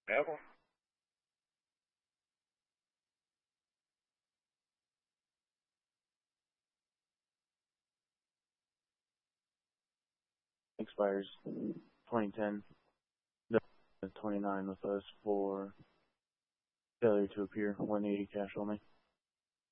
Apple. Expires 2010. The 29 with us for failure to appear. 180 cash only.